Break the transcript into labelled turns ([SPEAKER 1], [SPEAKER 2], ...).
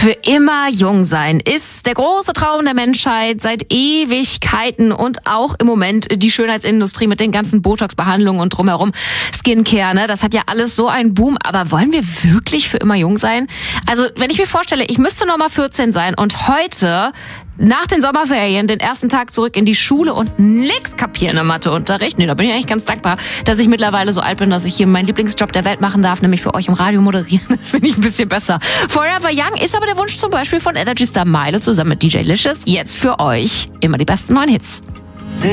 [SPEAKER 1] Für immer jung sein ist der große Traum der Menschheit seit Ewigkeiten und auch im Moment die Schönheitsindustrie mit den ganzen Botox-Behandlungen und drumherum. Skincare, ne? Das hat ja alles so einen Boom. Aber wollen wir wirklich für immer jung sein? Also, wenn ich mir vorstelle, ich müsste noch mal 14 sein und heute nach den Sommerferien den ersten Tag zurück in die Schule und nix kapieren im Matheunterricht. Nee, da bin ich eigentlich ganz dankbar, dass ich mittlerweile so alt bin, dass ich hier meinen Lieblingsjob der Welt machen darf, nämlich für euch im Radio moderieren. Das finde ich ein bisschen besser. Forever Young ist aber der Wunsch zum Beispiel von Energy Star Milo zusammen mit DJ Licious. Jetzt für euch immer die besten neuen Hits.